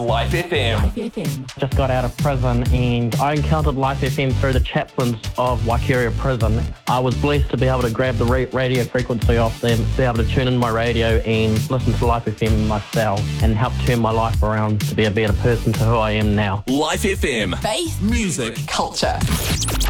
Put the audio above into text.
Life FM. Just got out of prison and I encountered Life FM through the chaplains of Waikaria Prison. I was blessed to be able to grab the radio frequency off them, be able to tune in my radio and listen to Life FM myself and help turn my life around to be a better person to who I am now. Life FM. Faith, music, culture.